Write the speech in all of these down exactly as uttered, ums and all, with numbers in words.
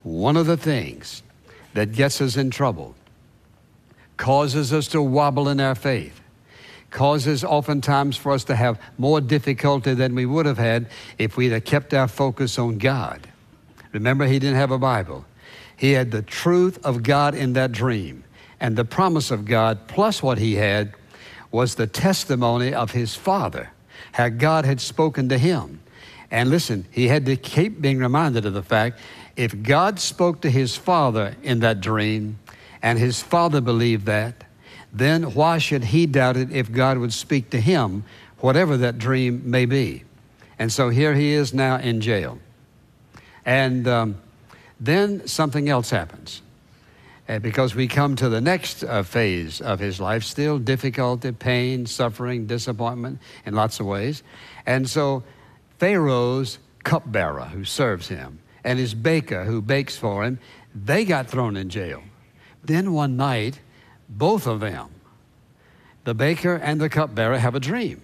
One of the things that gets us in trouble, causes us to wobble in our faith, causes oftentimes for us to have more difficulty than we would have had if we'd have kept our focus on God. Remember, he didn't have a Bible. He had the truth of God in that dream. And the promise of God, plus what he had, was the testimony of his Father, how God had spoken to him. And listen, he had to keep being reminded of the fact, if God spoke to his Father in that dream, and his Father believed that, then why should he doubt it if God would speak to him, whatever that dream may be? And so here he is now in jail. And um, then something else happens. Uh, because we come to the next uh, phase of his life, still difficulty, pain, suffering, disappointment in lots of ways. And so Pharaoh's cupbearer who serves him and his baker who bakes for him, they got thrown in jail. Then one night, both of them, the baker and the cupbearer, have a dream.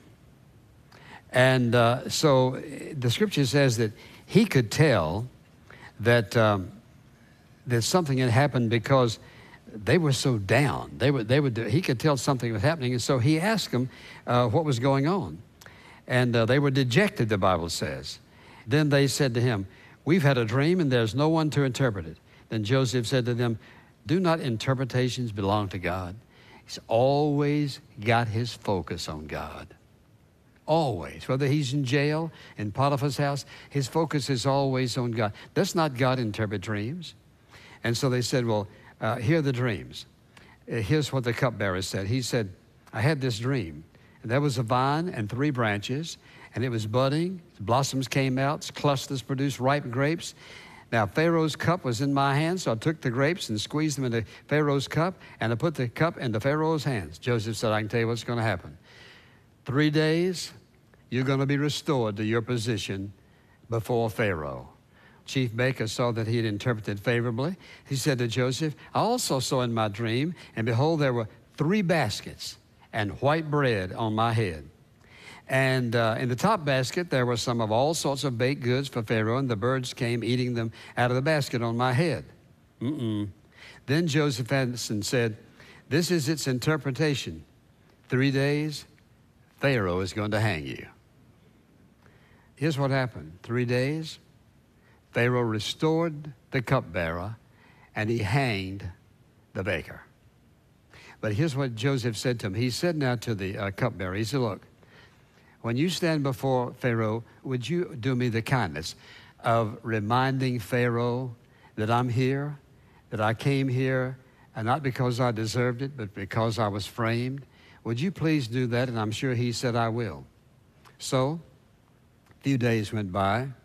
And uh, so the scripture says that he could tell that um, that something had happened because they were so down. They were, they would, he could tell something was happening, and so he asked them uh, what was going on. And uh, they were dejected, the Bible says. Then they said to him, "We've had a dream, and there's no one to interpret it." Then Joseph said to them, "Do not interpretations belong to God?" He's always got his focus on God. Always. Whether he's in jail, in Potiphar's house, his focus is always on God. Does not God interpret dreams? And so they said, well, uh, here are the dreams. Uh, here's what the cupbearer said. He said, "I had this dream. And there was a vine and three branches, and it was budding. Blossoms came out, clusters produced ripe grapes. Now, Pharaoh's cup was in my hand, so I took the grapes and squeezed them into Pharaoh's cup, and I put the cup into Pharaoh's hands." Joseph said, "I can tell you what's going to happen. Three days, you're going to be restored to your position before Pharaoh." Chief baker saw that he had interpreted favorably. He said to Joseph, "I also saw in my dream, and behold, there were three baskets and white bread on my head. And uh, in the top basket, there were some of all sorts of baked goods for Pharaoh, and the birds came eating them out of the basket on my head." Mm-mm. Then Joseph answered and said, "This is its interpretation. Three days, Pharaoh is going to hang you." Here's what happened. Three days, Pharaoh restored the cupbearer, and he hanged the baker. But here's what Joseph said to him. He said now to the uh, cupbearer, he said, "Look, when you stand before Pharaoh, would you do me the kindness of reminding Pharaoh that I'm here, that I came here, and not because I deserved it, but because I was framed? Would you please do that?" And I'm sure he said, "I will." So a few days went by, a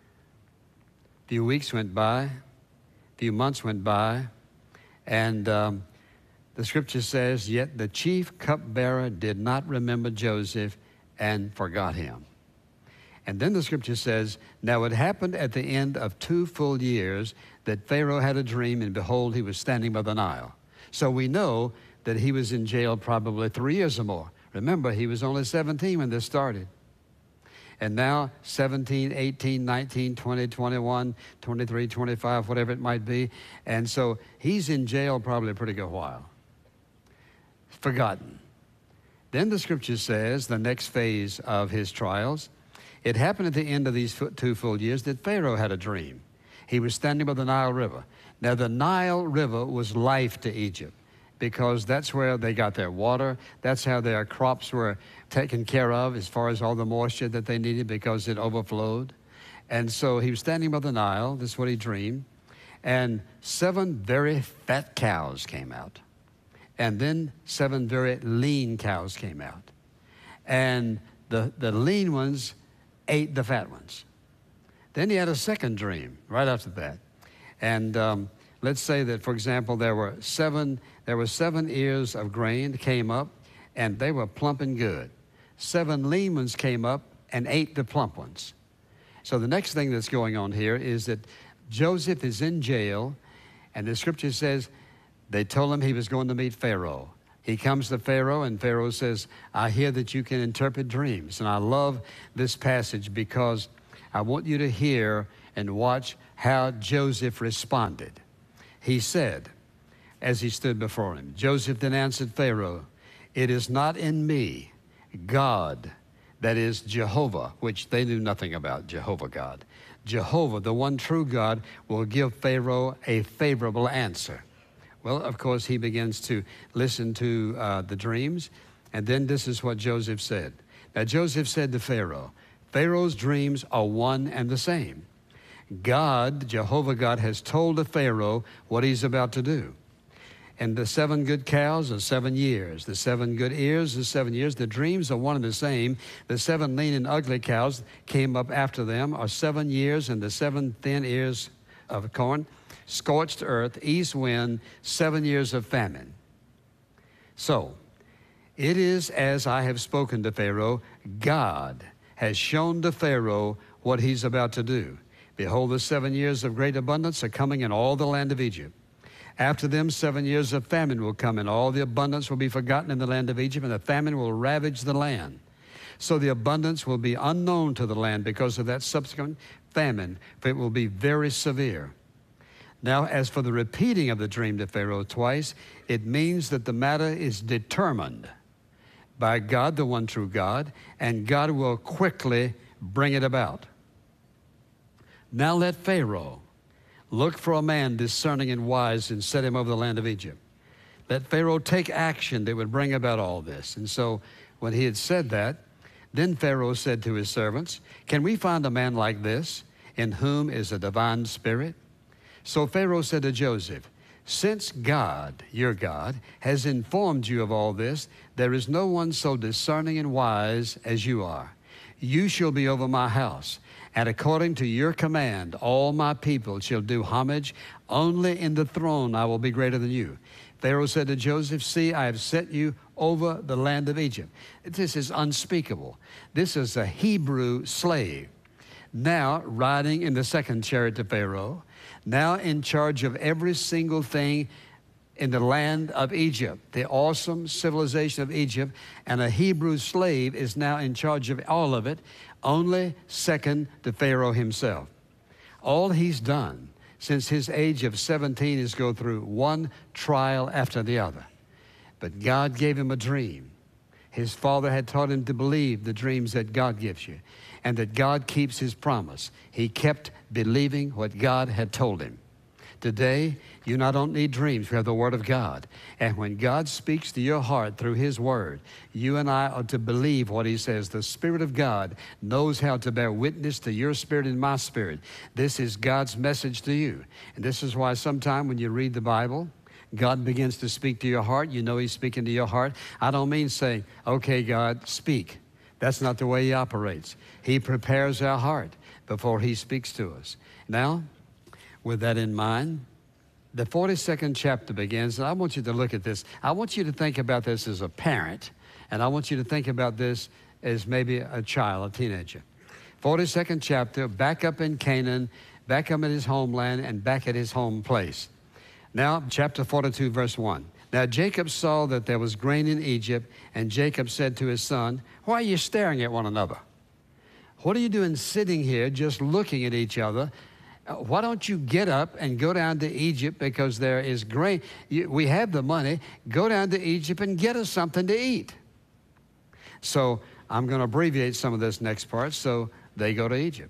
few weeks went by, a few months went by, and um, the scripture says, "Yet the chief cupbearer did not remember Joseph and forgot him." And then the scripture says, "Now it happened at the end of two full years that Pharaoh had a dream, and behold, he was standing by the Nile." So we know that he was in jail probably three years or more. Remember, he was only seventeen when this started. And now seventeen, eighteen, nineteen, twenty, twenty-one, twenty-three, twenty-five, whatever it might be. And so he's in jail probably a pretty good while. Forgotten. Then the scripture says, the next phase of his trials, it happened at the end of these two full years that Pharaoh had a dream. He was standing by the Nile River. Now the Nile River was life to Egypt, because that's where they got their water. That's how their crops were taken care of as far as all the moisture that they needed, because it overflowed. And so he was standing by the Nile. This is what he dreamed. And seven very fat cows came out. And then seven very lean cows came out. And the, the lean ones ate the fat ones. Then he had a second dream right after that. And um, let's say that, for example, there were seven, there were seven ears of grain that came up, and they were plump and good. Seven lean ones came up and ate the plump ones. So the next thing that's going on here is that Joseph is in jail, and the scripture says they told him he was going to meet Pharaoh. He comes to Pharaoh, and Pharaoh says, "I hear that you can interpret dreams." And I love this passage because I want you to hear and watch how Joseph responded. He said, as he stood before him, Joseph then answered Pharaoh, "It is not in me, God, that is Jehovah," which they knew nothing about, Jehovah God. Jehovah, the one true God, will give Pharaoh a favorable answer. Well, of course, he begins to listen to uh, the dreams, and then this is what Joseph said. Now, Joseph said to Pharaoh, Pharaoh's dreams are one and the same. God, Jehovah God, has told the Pharaoh what he's about to do. And the seven good cows are seven years. The seven good ears are seven years. The dreams are one and the same. The seven lean and ugly cows came up after them are seven years, and the seven thin ears of corn, scorched earth, east wind, seven years of famine. So, it is as I have spoken to Pharaoh. God has shown to Pharaoh what he's about to do. Behold, the seven years of great abundance are coming in all the land of Egypt. After them, seven years of famine will come, and all the abundance will be forgotten in the land of Egypt, and the famine will ravage the land. So the abundance will be unknown to the land because of that subsequent famine, for it will be very severe. Now, as for the repeating of the dream to Pharaoh twice, it means that the matter is determined by God, the one true God, and God will quickly bring it about. Now let Pharaoh look for a man discerning and wise and set him over the land of Egypt. Let Pharaoh take action that would bring about all this. And so when he had said that, then Pharaoh said to his servants, "Can we find a man like this in whom is a divine spirit?" So Pharaoh said to Joseph, "Since God, your God, has informed you of all this, there is no one so discerning and wise as you are. You shall be over my house, and according to your command, all my people shall do homage. Only in the throne I will be greater than you." Pharaoh said to Joseph, "See, I have set you over the land of Egypt." This is unspeakable. This is a Hebrew slave, now riding in the second chariot to Pharaoh, now in charge of every single thing in the land of Egypt, the awesome civilization of Egypt, and a Hebrew slave is now in charge of all of it, only second to Pharaoh himself. All he's done since his age of seventeen is go through one trial after the other. But God gave him a dream. His father had taught him to believe the dreams that God gives you, and that God keeps his promise. He kept believing what God had told him. Today, you not only need dreams, you have the Word of God. And when God speaks to your heart through His Word, you and I are to believe what He says. The Spirit of God knows how to bear witness to your spirit and my spirit. This is God's message to you. And this is why sometime when you read the Bible, God begins to speak to your heart. You know He's speaking to your heart. I don't mean saying, "Okay, God, speak." That's not the way He operates. He prepares our heart before He speaks to us. Now, with that in mind, the forty-second chapter begins, and I want you to look at this. I want you to think about this as a parent, and I want you to think about this as maybe a child, a teenager. forty-second chapter, back up in Canaan, back up in his homeland, and back at his home place. Now, chapter forty-two, verse one. Now Jacob saw that there was grain in Egypt, and Jacob said to his son, "Why are you staring at one another? What are you doing sitting here just looking at each other? Why don't you get up and go down to Egypt, because there is grain. You, we have the money. Go down to Egypt and get us something to eat." So I'm going to abbreviate some of this next part. So they go to Egypt.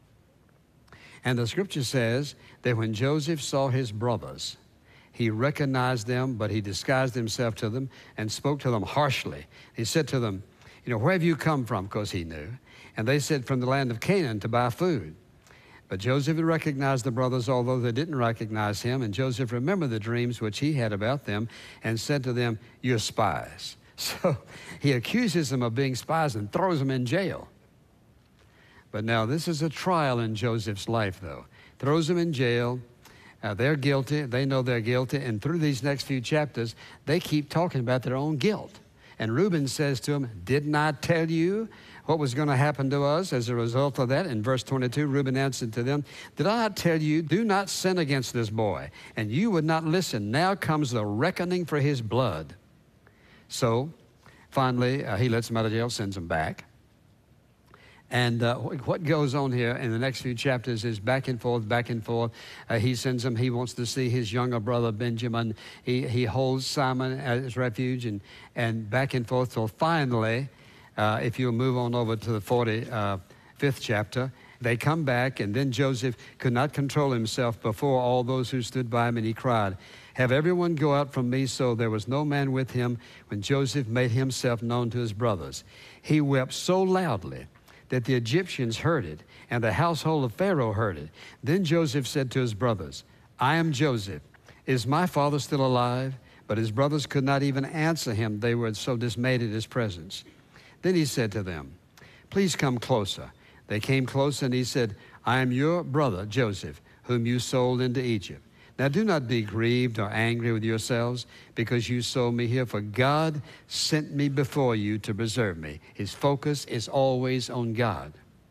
And the scripture says that when Joseph saw his brothers, he recognized them, but he disguised himself to them and spoke to them harshly. He said to them, "You know, where have you come from?" Because he knew. And they said, "From the land of Canaan to buy food." But Joseph had recognized the brothers, although they didn't recognize him. And Joseph remembered the dreams which he had about them and said to them, "You're spies." So he accuses them of being spies and throws them in jail. But now this is a trial in Joseph's life, though. Throws them in jail. Uh, they're guilty. They know they're guilty. And through these next few chapters, they keep talking about their own guilt. And Reuben says to him, "Didn't I tell you what was going to happen to us as a result of that?" In verse twenty-two, Reuben answered to them, "Did I not tell you, do not sin against this boy? And you would not listen. Now comes the reckoning for his blood." So finally, uh, he lets him out of jail, sends him back. And uh, what goes on here in the next few chapters is back and forth, back and forth. Uh, he sends him, he wants to see his younger brother Benjamin. He, he holds Simon as refuge, and, and back and forth till finally, uh, if you'll move on over to the forty-fifth chapter, they come back, and then Joseph could not control himself before all those who stood by him, and he cried, "Have everyone go out from me." So there was no man with him when Joseph made himself known to his brothers. He wept so loudly that the Egyptians heard it, and the household of Pharaoh heard it. Then Joseph said to his brothers, "I am Joseph. Is my father still alive?" But his brothers could not even answer him. They were so dismayed at his presence. Then he said to them, "Please come closer." They came close, and he said, "I am your brother Joseph, whom you sold into Egypt. Now do not be grieved or angry with yourselves because you sold me here, for God sent me before you to preserve me." His focus is always on God.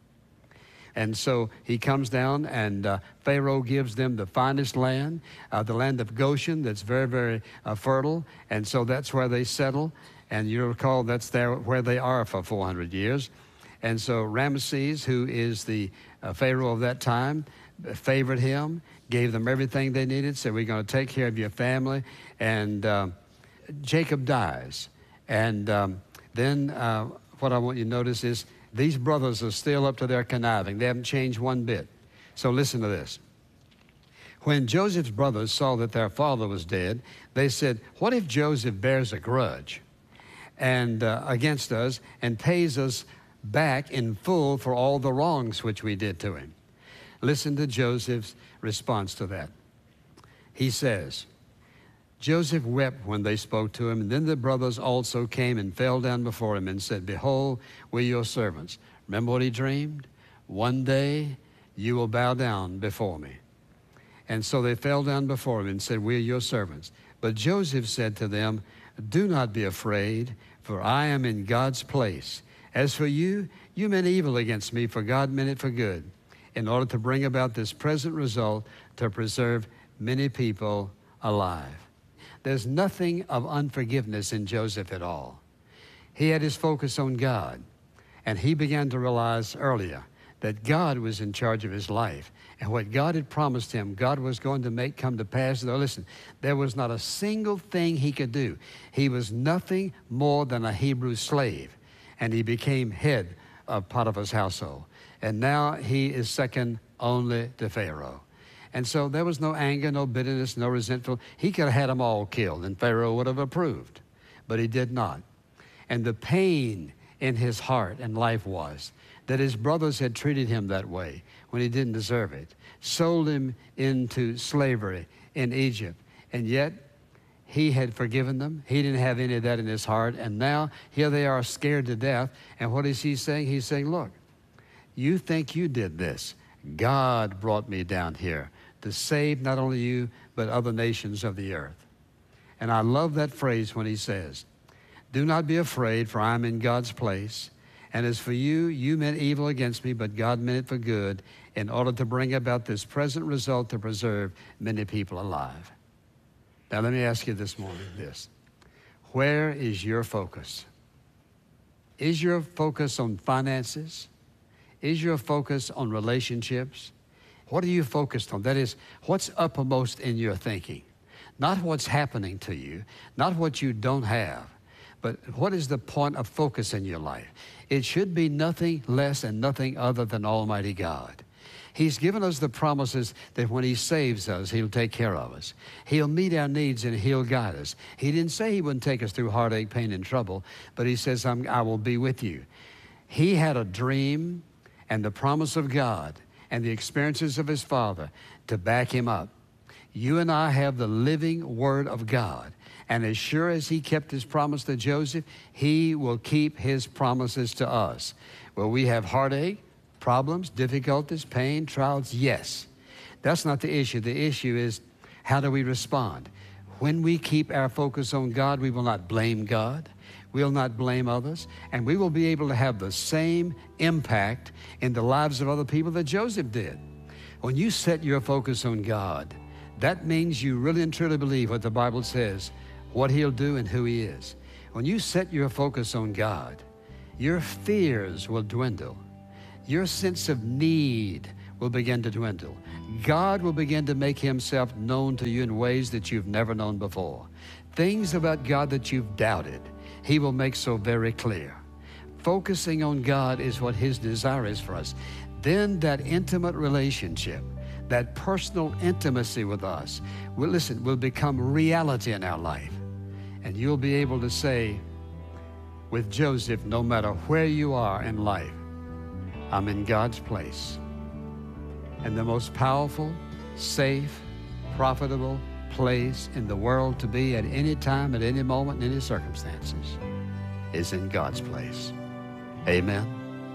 And so he comes down, and uh, Pharaoh gives them the finest land, uh, the land of Goshen that's very, very uh, fertile. And so that's where they settle. And you recall that's there where they are for four hundred years. And so Ramesses, who is the uh, Pharaoh of that time, favored him, gave them everything they needed, said, "We're going to take care of your family." And uh, Jacob dies. And um, then uh, what I want you to notice is these brothers are still up to their conniving. They haven't changed one bit. So listen to this. When Joseph's brothers saw that their father was dead, they said, "What if Joseph bears a grudge and uh, against us and pays us back in full for all the wrongs which we did to him?" Listen to Joseph's response to that. He says, "Joseph wept when they spoke to him, and then the brothers also came and fell down before him and said, 'Behold, we're your servants.' Remember what he dreamed? One day you will bow down before me." And so they fell down before him and said, "We're your servants." But Joseph said to them, "Do not be afraid, for I am in God's place. As for you, you meant evil against me, for God meant it for good, in order to bring about this present result, to preserve many people alive." There's nothing of unforgiveness in Joseph at all. He had his focus on God, and he began to realize earlier that God was in charge of his life, and what God had promised him, God was going to make come to pass. Though, listen, there was not a single thing he could do. He was nothing more than a Hebrew slave, and he became head of Potiphar's household. And now he is second only to Pharaoh. And so there was no anger, no bitterness, no resentful. He could have had them all killed, and Pharaoh would have approved, but he did not. And the pain in his heart and life was that his brothers had treated him that way when he didn't deserve it, sold him into slavery in Egypt, and yet he had forgiven them. He didn't have any of that in his heart, and now here they are scared to death. And what is he saying? He's saying, "Look, you think you did this. God brought me down here to save not only you, but other nations of the earth." And I love that phrase when he says, "Do not be afraid, for I am in God's place. And as for you, you meant evil against me, but God meant it for good, in order to bring about this present result, to preserve many people alive." Now let me ask you this morning this. Where is your focus? Is your focus on finances? Is your focus on relationships? What are you focused on? That is, what's uppermost in your thinking? Not what's happening to you, not what you don't have, but what is the point of focus in your life? It should be nothing less and nothing other than Almighty God. He's given us the promises that when he saves us, he'll take care of us. He'll meet our needs and he'll guide us. He didn't say he wouldn't take us through heartache, pain, and trouble, but he says, I'm, I will be with you. He had a dream and the promise of God and the experiences of his Father to back him up. You and I have the living Word of God. And as sure as he kept his promise to Joseph, he will keep his promises to us. Will we have heartache, problems, difficulties, pain, trials? Yes. That's not the issue. The issue is, how do we respond? When we keep our focus on God, we will not blame God. We'll not blame others. And we will be able to have the same impact in the lives of other people that Joseph did. When you set your focus on God, that means you really and truly believe what the Bible says, what he'll do and who he is. When you set your focus on God, your fears will dwindle. Your sense of need will begin to dwindle. God will begin to make himself known to you in ways that you've never known before. Things about God that you've doubted, he will make so very clear. Focusing on God is what his desire is for us. Then that intimate relationship, that personal intimacy with us, will, listen, will become reality in our life. And you'll be able to say with Joseph, no matter where you are in life, I'm in God's place. And the most powerful, safe, profitable place in the world to be at any time, at any moment, in any circumstances, is in God's place. Amen.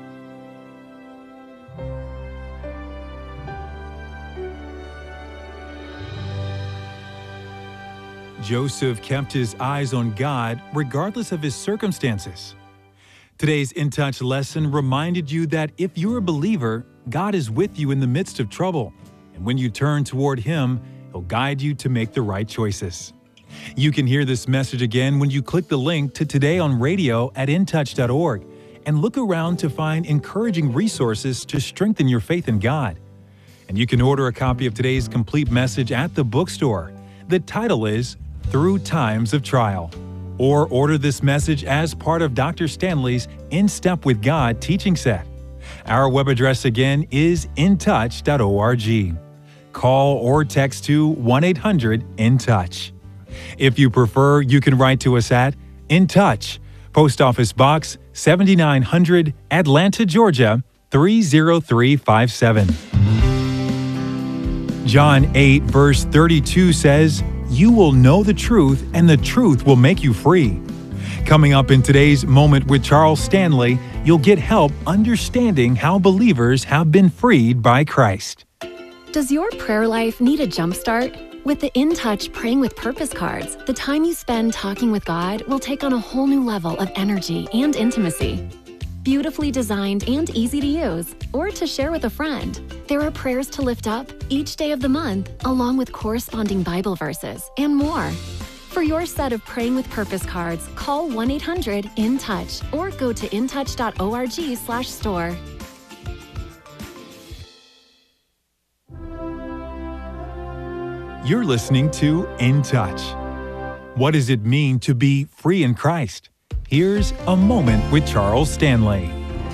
Joseph kept his eyes on God regardless of his circumstances. Today's In Touch lesson reminded you that if you're a believer, God is with you in the midst of trouble. And when you turn toward him, he'll guide you to make the right choices. You can hear this message again when you click the link to Today on Radio at in touch dot org and look around to find encouraging resources to strengthen your faith in God. And you can order a copy of today's complete message at the bookstore. The title is Through Times of Trial. Or order this message as part of Doctor Stanley's In Step with God teaching set. Our web address again is in touch dot org. Call or text to one eight hundred in touch. If you prefer, you can write to us at In Touch, Post Office Box seventy-nine hundred, Atlanta, Georgia three zero three five seven. John eight, verse thirty-two says, "You will know the truth, and the truth will make you free." Coming up in today's Moment with Charles Stanley, you'll get help understanding how believers have been freed by Christ. Does your prayer life need a jumpstart? With the In Touch Praying with Purpose cards, the time you spend talking with God will take on a whole new level of energy and intimacy. Beautifully designed and easy to use, or to share with a friend, there are prayers to lift up each day of the month, along with corresponding Bible verses and more. For your set of Praying with Purpose cards, call one eight hundred in touch or go to in touch dot org slash store. You're listening to In Touch. What does it mean to be free in Christ? Here's a Moment with Charles Stanley.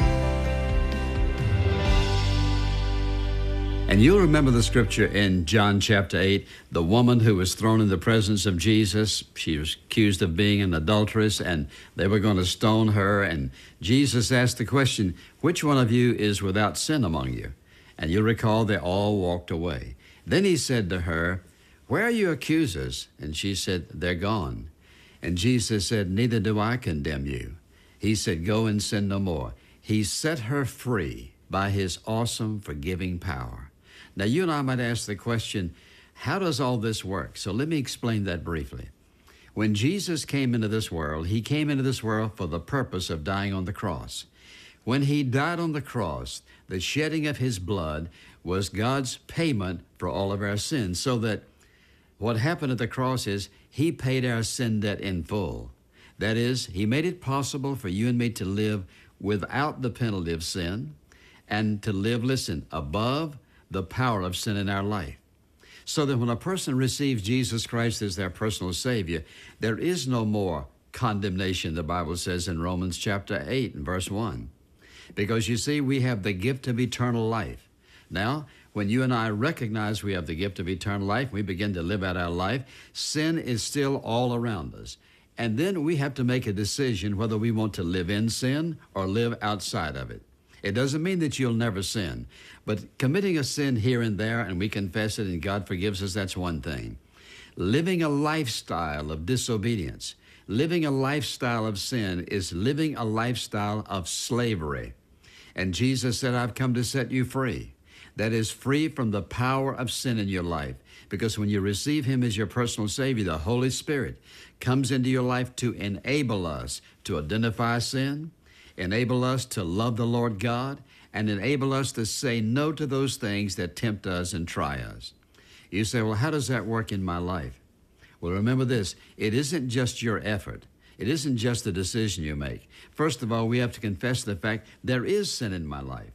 And you'll remember the scripture in John chapter eight, the woman who was thrown in the presence of Jesus. She was accused of being an adulteress, and they were going to stone her. And Jesus asked the question, which one of you is without sin among you? And you'll recall they all walked away. Then he said to her, where are your accusers? And she said, they're gone. And Jesus said, neither do I condemn you. He said, go and sin no more. He set her free by his awesome forgiving power. Now, you and I might ask the question, how does all this work? So let me explain that briefly. When Jesus came into this world, he came into this world for the purpose of dying on the cross. When he died on the cross, the shedding of his blood was God's payment for all of our sins, so that what happened at the cross is he paid our sin debt in full. That is, he made it possible for you and me to live without the penalty of sin and to live, listen, above the power of sin in our life. So that when a person receives Jesus Christ as their personal Savior, there is no more condemnation, the Bible says in Romans chapter eight and verse one. Because you see, we have the gift of eternal life. Now, when you and I recognize we have the gift of eternal life, we begin to live out our life, sin is still all around us. And then we have to make a decision whether we want to live in sin or live outside of it. It doesn't mean that you'll never sin, but committing a sin here and there, and we confess it and God forgives us, that's one thing. Living a lifestyle of disobedience, living a lifestyle of sin is living a lifestyle of slavery. And Jesus said, I've come to set you free. That is, free from the power of sin in your life. Because when you receive him as your personal Savior, the Holy Spirit comes into your life to enable us to identify sin, enable us to love the Lord God, and enable us to say no to those things that tempt us and try us. You say, well, how does that work in my life? Well, remember this, it isn't just your effort. It isn't just the decision you make. First of all, we have to confess the fact there is sin in my life.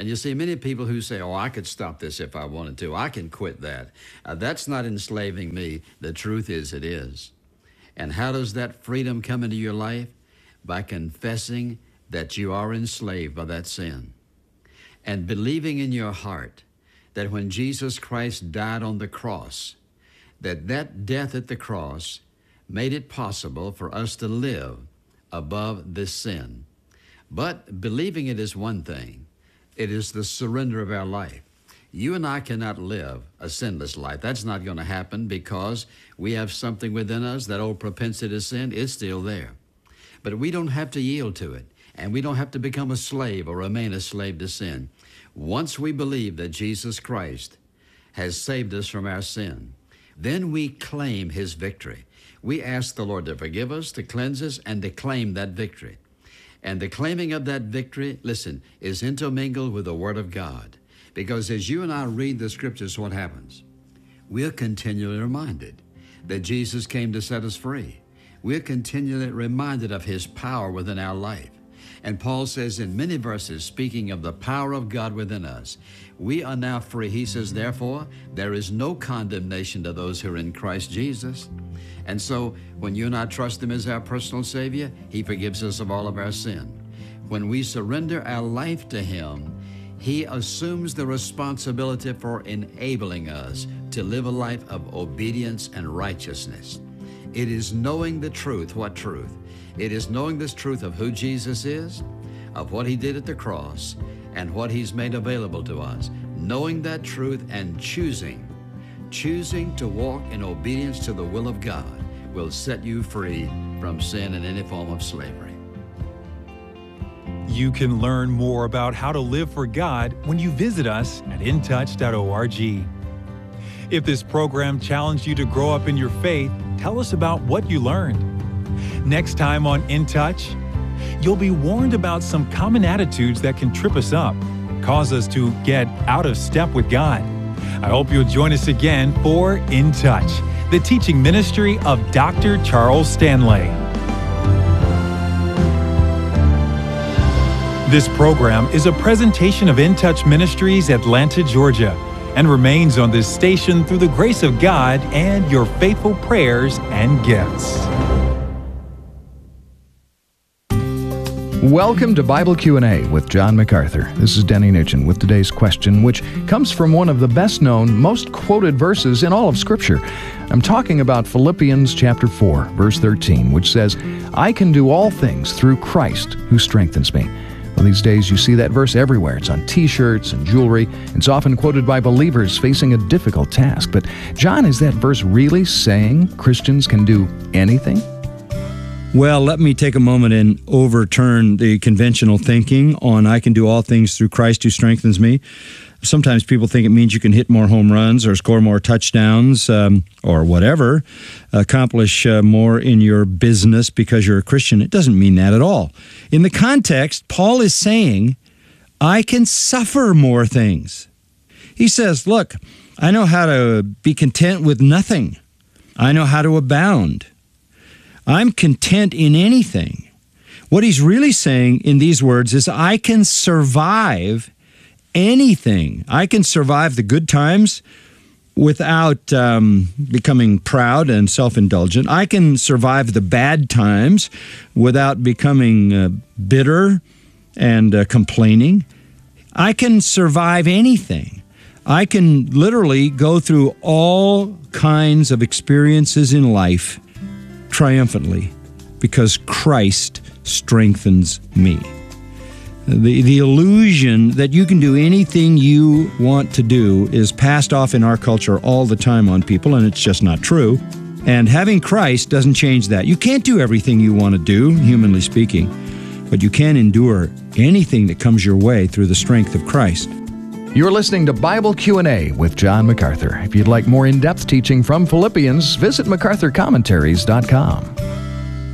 And you see many people who say, oh, I could stop this if I wanted to. I can quit that. Uh, that's not enslaving me. The truth is it is. And how does that freedom come into your life? By confessing that you are enslaved by that sin and believing in your heart that when Jesus Christ died on the cross, that that death at the cross made it possible for us to live above this sin. But believing it is one thing. It is the surrender of our life. You and I cannot live a sinless life. That's not going to happen because we have something within us, that old propensity to sin is still there. But we don't have to yield to it, and we don't have to become a slave or remain a slave to sin. Once we believe that Jesus Christ has saved us from our sin, then we claim his victory. We ask the Lord to forgive us, to cleanse us, and to claim that victory. And the claiming of that victory, listen, is intermingled with the Word of God. Because as you and I read the Scriptures, what happens? We're continually reminded that Jesus came to set us free. We're continually reminded of his power within our life. And Paul says in many verses, speaking of the power of God within us, we are now free. He says, therefore, there is no condemnation to those who are in Christ Jesus. And so when you and I trust him as our personal Savior, he forgives us of all of our sin. When we surrender our life to him, he assumes the responsibility for enabling us to live a life of obedience and righteousness. It is knowing the truth. What truth? It is knowing this truth of who Jesus is, of what he did at the cross, and what he's made available to us. Knowing that truth and choosing, choosing to walk in obedience to the will of God will set you free from sin and any form of slavery. You can learn more about how to live for God when you visit us at in touch dot org. If this program challenged you to grow up in your faith, tell us about what you learned. Next time on In Touch, you'll be warned about some common attitudes that can trip us up, cause us to get out of step with God. I hope you'll join us again for In Touch, the teaching ministry of Doctor Charles Stanley. This program is a presentation of In Touch Ministries, Atlanta, Georgia, and remains on this station through the grace of God and your faithful prayers and gifts. Welcome to Bible Q and A with John MacArthur. This is Denny Nugent with today's question, which comes from one of the best-known, most quoted verses in all of Scripture. I'm talking about Philippians chapter four, verse thirteen, which says, I can do all things through Christ who strengthens me. Well, these days you see that verse everywhere. It's on T-shirts and jewelry. It's often quoted by believers facing a difficult task. But John, is that verse really saying Christians can do anything? Well, let me take a moment and overturn the conventional thinking on I can do all things through Christ who strengthens me. Sometimes people think it means you can hit more home runs or score more touchdowns um, or whatever, accomplish uh, more in your business because you're a Christian. It doesn't mean that at all. In the context, Paul is saying, I can suffer more things. He says, look, I know how to be content with nothing. I know how to abound. I'm content in anything. What he's really saying in these words is I can survive anything. I can survive the good times without um, becoming proud and self-indulgent. I can survive the bad times without becoming uh, bitter and uh, complaining. I can survive anything. I can literally go through all kinds of experiences in life triumphantly because Christ strengthens me. The, the illusion that you can do anything you want to do is passed off in our culture all the time on people, and it's just not true. And having Christ doesn't change that. You can't do everything you want to do, humanly speaking, but you can endure anything that comes your way through the strength of Christ. You're listening to Bible Q and A with John MacArthur. If you'd like more in-depth teaching from Philippians, visit macarthur commentaries dot com.